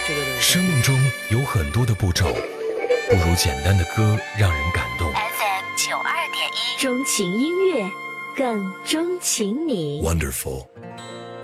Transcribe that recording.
生命中有很多的步骤，不如简单的歌让人感动。 FM 92.1，钟情音乐，更钟情你。 Wonderful。